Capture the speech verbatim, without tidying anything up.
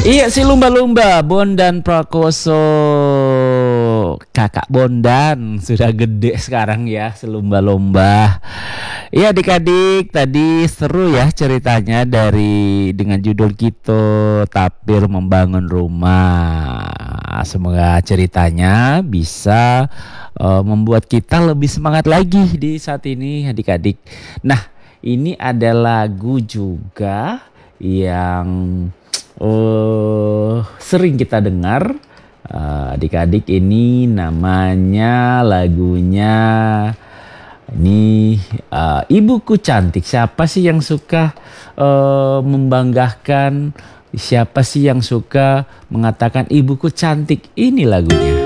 Iya si lumba-lumba Bondan Prakoso. Kakak Bondan sudah gede sekarang ya, selumba-lumba. Iya adik-adik, tadi seru ya ceritanya dari dengan judul kita Tapir Membangun Rumah. Semoga ceritanya bisa uh, membuat kita lebih semangat lagi di saat ini adik-adik. Nah, ini ada lagu juga yang uh, sering kita dengar. Uh, adik-adik, ini namanya lagunya ini uh, Ibuku Cantik. Siapa sih yang suka uh, membanggakan? Siapa sih yang suka mengatakan ibuku cantik? Ini lagunya.